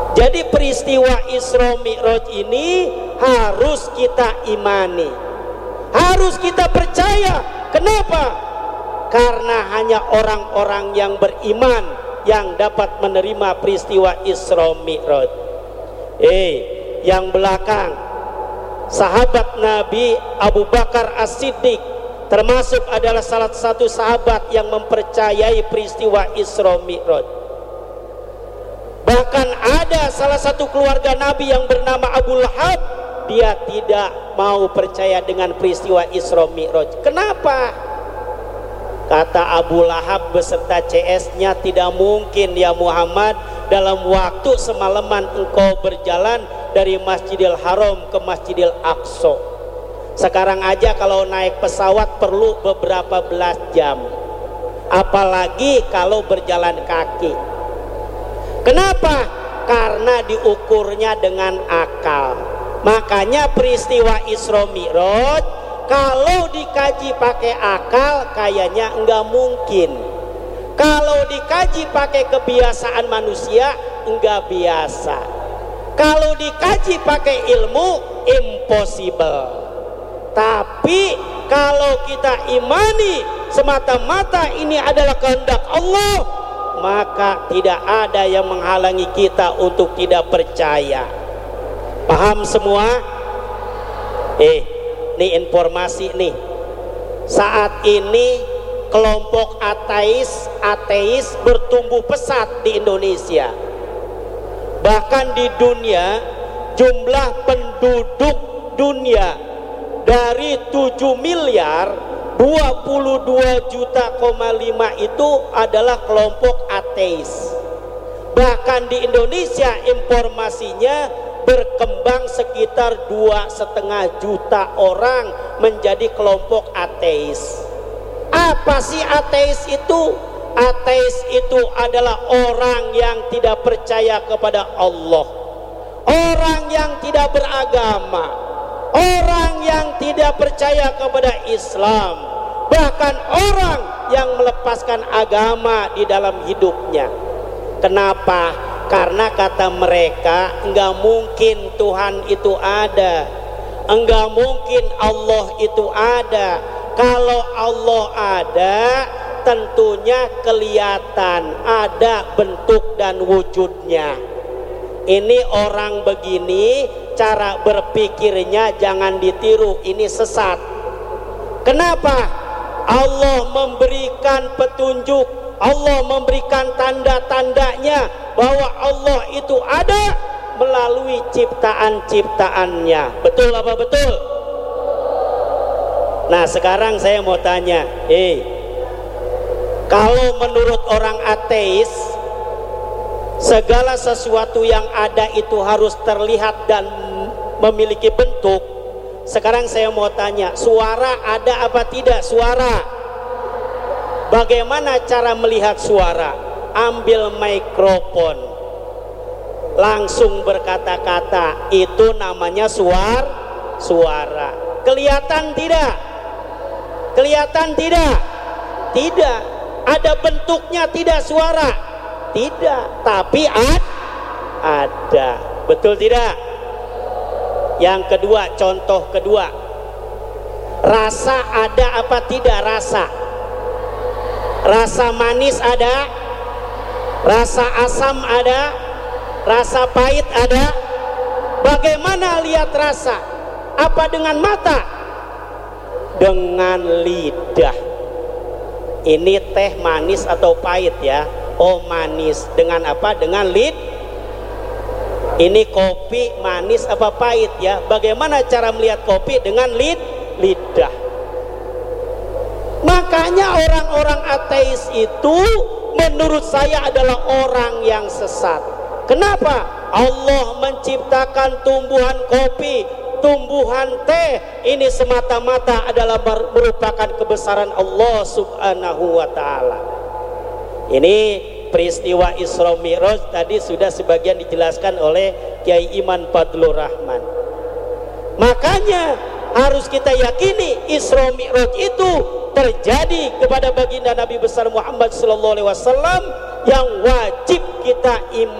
Jadi peristiwa Isra Mi'raj ini harus kita imani, harus kita percaya. Kenapa? Karena hanya orang-orang yang beriman yang dapat menerima peristiwa Isra Mi'raj. Yang belakang, sahabat Nabi Abu Bakar As-Siddiq termasuk adalah salah satu sahabat yang mempercayai peristiwa Isra Mi'raj. Bahkan ada salah satu keluarga Nabi yang bernama Abu Lahab, dia tidak mau percaya dengan peristiwa Isra Mi'raj. Kenapa? Kata Abu Lahab beserta CS-nya, tidak mungkin ya Muhammad, dalam waktu semalaman engkau berjalan dari Masjidil Haram ke Masjidil Aqsa. Sekarang aja kalau naik pesawat perlu beberapa belas jam, apalagi kalau berjalan kaki. Kenapa? Karena diukurnya dengan akal. Makanya peristiwa Isra Mi'raj kalau dikaji pakai akal kayaknya enggak mungkin. Kalau dikaji pakai kebiasaan manusia enggak biasa. Kalau dikaji pakai ilmu impossible. Tapi kalau kita imani semata-mata ini adalah kehendak Allah, maka tidak ada yang menghalangi kita untuk tidak percaya. Paham semua? Ini informasi nih. Saat ini kelompok ateis bertumbuh pesat di Indonesia. Bahkan di dunia, jumlah penduduk dunia dari 7 miliar 22,5 juta itu adalah kelompok ateis. Bahkan di Indonesia informasinya berkembang sekitar 2,5 juta orang menjadi kelompok ateis. Apa sih ateis itu? Ateis itu adalah orang yang tidak percaya kepada Allah, orang yang tidak beragama, orang yang tidak percaya kepada Islam, bahkan orang yang melepaskan agama di dalam hidupnya. Kenapa? Karena kata mereka, enggak mungkin Tuhan itu ada, enggak mungkin Allah itu ada. Kalau Allah ada, tentunya kelihatan, ada bentuk dan wujudnya. Ini orang begini, cara berpikirnya jangan ditiru, ini sesat. Kenapa? Allah memberikan petunjuk, Allah memberikan tanda-tandanya bahwa Allah itu ada melalui ciptaan-ciptaannya. Betul apa betul? Nah sekarang saya mau tanya, kalau menurut orang ateis segala sesuatu yang ada itu harus terlihat dan memiliki bentuk. Sekarang saya mau tanya, suara ada apa tidak? Suara. Bagaimana cara melihat suara? Ambil mikrofon, langsung berkata-kata, itu namanya suara. Kelihatan tidak? Kelihatan tidak? Tidak. Ada bentuknya tidak suara? Tidak. Tapi ada. Betul tidak? Yang kedua, contoh kedua, rasa ada apa tidak? Rasa manis ada, rasa asam ada, rasa pahit ada. Bagaimana lihat rasa? Apa dengan mata? Dengan lidah. Ini teh manis atau pahit ya? Oh manis. Dengan apa? Dengan lidah. Ini kopi manis apa pahit ya? Bagaimana cara melihat kopi? Dengan lidah. Makanya orang-orang ateis itu menurut saya adalah orang yang sesat. Kenapa? Allah menciptakan tumbuhan kopi, tumbuhan teh, ini semata-mata adalah merupakan kebesaran Allah Subhanahu wa ta'ala. Ini peristiwa Isra Mi'raj tadi sudah sebagian dijelaskan oleh Kiai Iman Fadlur Rahman. Makanya harus kita yakini Isra Mi'raj itu terjadi kepada baginda Nabi besar Muhammad sallallahu alaihi wasallam yang wajib kita imani.